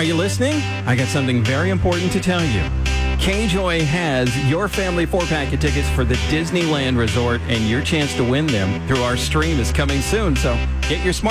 Are you listening? I got something very important to tell you. KJOY has your family 4-pack of tickets for the Disneyland Resort, and your chance to win them through our stream is coming soon. So get your smart